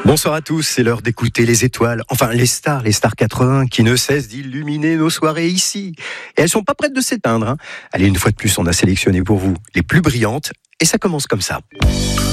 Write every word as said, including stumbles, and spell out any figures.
Bonsoir à tous, c'est l'heure d'écouter les étoiles, enfin les stars, les stars quatre-vingts qui ne cessent d'illuminer nos soirées ici. Et elles sont pas prêtes de s'éteindre. Hein. Allez, une fois de plus, on a sélectionné pour vous les plus brillantes et ça commence comme ça.